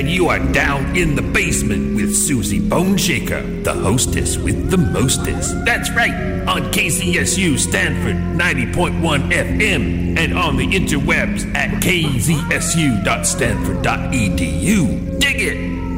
You are down in the basement with Susie Boneshaker, the hostess with the mostest. That's right, on KZSU Stanford 90.1 FM and on the interwebs at kzsu.stanford.edu. Dig it!